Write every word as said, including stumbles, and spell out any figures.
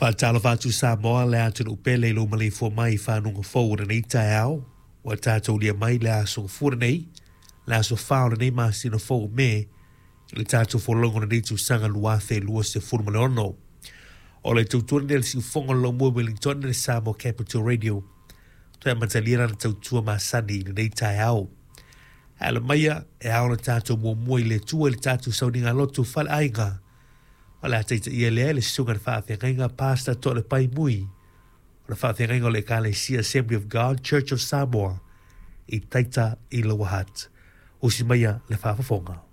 Whaatalo whātu Samoa le atu no upele lo malei fo mai whanunga fōu nei tai au. Wa tātou lia mai le aso fura nei. Le aso whāo nei māsina fōu me. Le tātou wholongo nei tu sanga luathe lua se furu maleono. O le tautua nei le si ufonga lo mua Wellington le Samoa Capital Radio. Toi amantalira na tautua masani nei tai au. Ala maia e au na tātou mua mua le tua le tātou sauninga lotu whale ainga. O le ataita ia lea le sunga na whaafengainga pasta to le pai mui. O le whaafengainga o le Ecclesia Assembly of God Church of Samoa i taita i Lower Hutt. O si maia le whaafafonga.